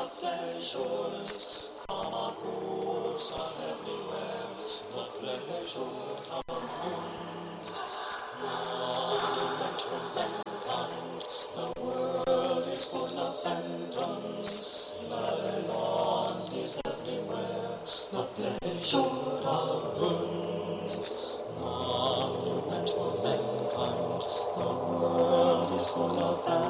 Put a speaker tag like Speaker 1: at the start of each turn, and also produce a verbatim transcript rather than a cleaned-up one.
Speaker 1: the pleasures from our course are everywhere. The pleasure of moons, monument for mankind. The world is full of phantoms. Babylon is everywhere. The pleasure of moons, monument for mankind. The world is full of phantoms.